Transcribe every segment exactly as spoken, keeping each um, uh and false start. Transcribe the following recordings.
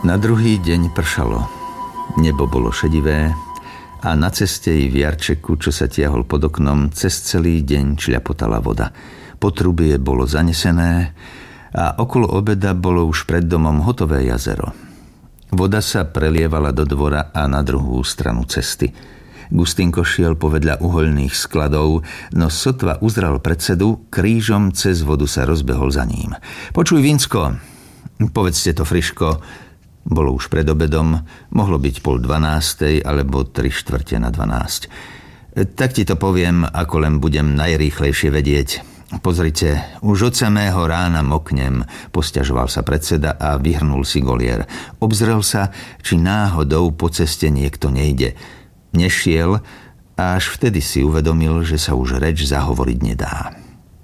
Na druhý deň pršalo. Nebo bolo šedivé a na ceste i v jarčeku, čo sa tiahol pod oknom, cez celý deň čľapotala voda. Potrubie bolo zanesené a okolo obeda bolo už pred domom hotové jazero. Voda sa prelievala do dvora a na druhú stranu cesty. Gustinko šiel povedľa uhoľných skladov, no sotva uzral predsedu, krížom cez vodu sa rozbehol za ním. Počuj, Vinsko, povedzte to Friško. Bolo už pred obedom, mohlo byť pol dvanástej alebo tri štvrte na dvanásť. Tak ti to poviem, ako len budem najrýchlejšie vedieť. Pozrite, už od samého rána moknem, posťažoval sa predseda a vyhrnul si golier. Obzrel sa, či náhodou po ceste niekto nejde. Nešiel a až vtedy si uvedomil, že sa už reč zahovoriť nedá.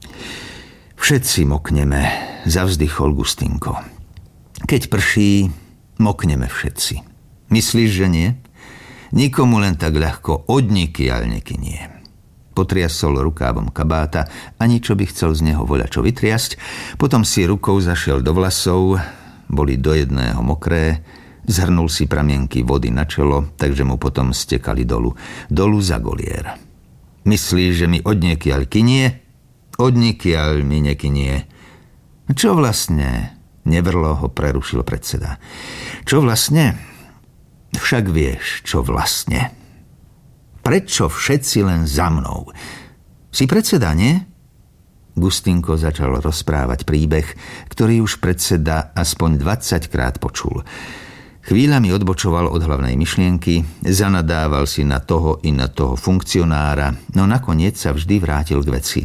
Všetci mokneme, zavzdychol Gustinko. Keď prší, mokneme všetci. Myslíš, že nie? Nikomu len tak ľahko odnikiaľ neky nie. Potriasol rukávom kabáta a ničo by chcel z neho voľačo vytriasť, potom si rukou zašiel do vlasov, boli do jedného mokré, zhrnul si pramienky vody na čelo, takže mu potom stekali dolu. Dolu za golier. Myslíš, že mi odniekiaľ kynie? Odnikiaľ mi nekynie. Čo vlastne? Nevrlo ho prerušil predseda. Čo vlastne? Však vieš, čo vlastne. Prečo všetci len za mnou? Si predseda, nie? Gustinko začal rozprávať príbeh, ktorý už predseda aspoň dvadsaťkrát počul. Chvíľami odbočoval od hlavnej myšlienky, zanadával si na toho i na toho funkcionára, no nakoniec sa vždy vrátil k veci.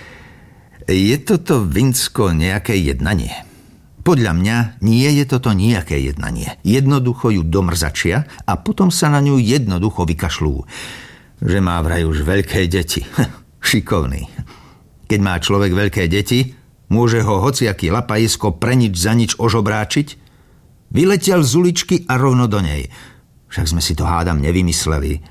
Je toto, Vinsko, nejaké jednanie? Podľa mňa nie je toto nejaké jednanie. Jednoducho ju domrzačia a potom sa na ňu jednoducho vykašľú. Že má vraj už veľké deti. Šikovný. Keď má človek veľké deti, môže ho hociaký lapajisko pre nič za nič ožobráčiť? Vyletel z uličky a rovno do nej. Však sme si to hádam nevymysleli.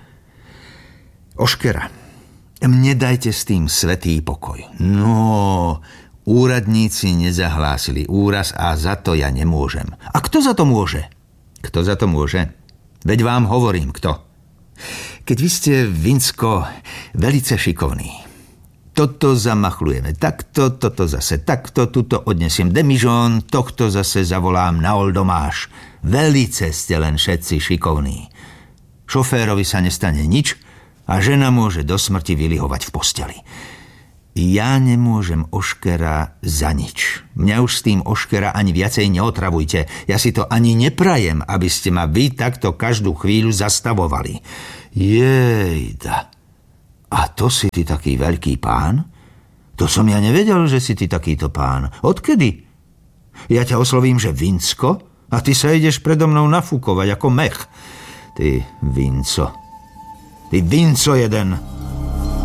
Oškera, mne dajte s tým svätý pokoj. No... Úradníci nezahlásili úraz a za to ja nemôžem. A kto za to môže? Kto za to môže? Veď vám hovorím, kto. Keď vy ste, Vinsko, velice šikovní. Toto zamachlujeme, takto, toto zase, takto, tuto odnesiem demižón, tohto zase zavolám na oldomáš. Velice ste len všetci šikovní. Šoférovi sa nestane nič a žena môže do smrti vylihovať v posteli. Ja nemôžem oškera za nič. Mňa už s tým oškera ani viacej neotravujte. Ja si to ani neprajem, aby ste ma vy takto každú chvíľu zastavovali. Jejda. A to si ty taký veľký pán? To som ja nevedel, že si ty takýto pán. Odkedy? Ja ťa oslovím, že Vinsko, a ty sa ideš predo mnou nafúkovať ako mech. Ty Vinco. Ty Vinco jeden.